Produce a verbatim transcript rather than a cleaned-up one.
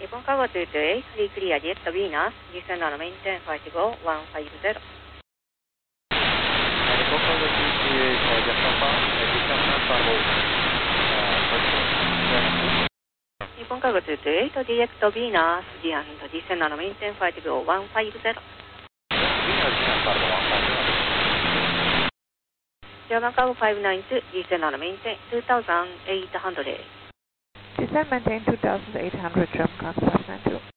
日本cargo two two eight, free clear jet Venus, descend on maintain five go one five zero. Nippon Cargo two two eight, Japan Bar, descend on cargo. Nippon Cargo two two eight, direct Venus, descend on maintain five go one five zero. Venus, descend cargo one five zero. German Cargo five nine two, descend on maintain two thousand eight hundred. Descend maintain two thousand eight hundred, German Cargo five nine two.